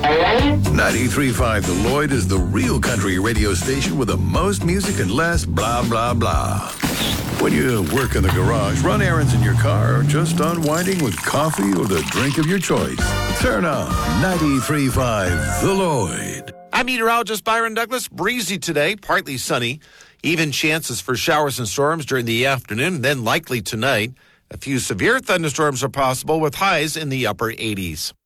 93.5 The Lloyd is the real country radio station with the most music and less blah, blah, blah. When you work in the garage, run errands in your car, or just unwinding with coffee or the drink of your choice, turn on 93.5 The Lloyd. I'm meteorologist Byron Douglas. Breezy today, partly sunny. Even chances for showers and storms during the afternoon, then likely tonight. A few severe thunderstorms are possible with highs in the upper 80s.